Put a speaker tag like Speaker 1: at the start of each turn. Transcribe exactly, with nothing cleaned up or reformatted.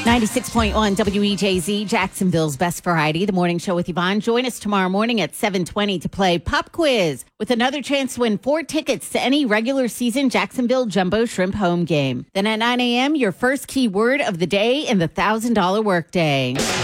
Speaker 1: ninety-six point one W E J Z, Jacksonville's Best Variety, the morning show with Yvonne. Join us tomorrow morning at seven twenty to play Pop Quiz with another chance to win four tickets to any regular season Jacksonville Jumbo Shrimp home game. Then at nine a.m., your first keyword of the day in the one thousand dollars workday.